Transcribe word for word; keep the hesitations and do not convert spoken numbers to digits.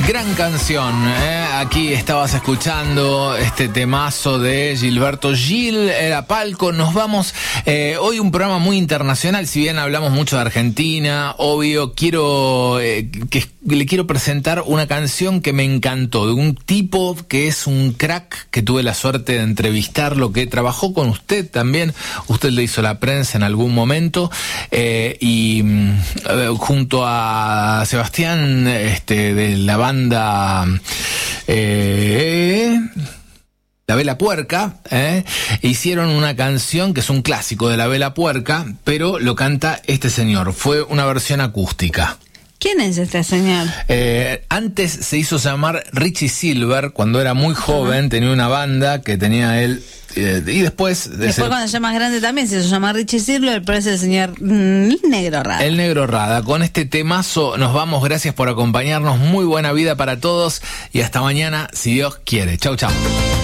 Gran canción, ¿eh? Aquí estabas escuchando este temazo de Gilberto Gil, era Palco. Nos vamos, eh, hoy un programa muy internacional, si bien hablamos mucho de Argentina, obvio, quiero eh, que le quiero presentar una canción que me encantó, de un tipo que es un crack, que tuve la suerte de entrevistarlo, que trabajó con usted también, usted le hizo la prensa en algún momento, eh, y eh, junto a Sebastián, este, de la banda eh, La Vela Puerca, eh, hicieron una canción que es un clásico de La Vela Puerca, pero lo canta este señor, fue una versión acústica. ¿Quién es este señor? Eh, antes se hizo llamar Richie Silver, cuando era muy joven, uh-huh. tenía una banda que tenía él, eh, y después... De después ser, cuando ya más grande también se llama Richie Silver, pero es el señor mm, Negro Rada. El Negro Rada. Con este temazo nos vamos, gracias por acompañarnos, muy buena vida para todos, y hasta mañana, si Dios quiere. Chau, chau.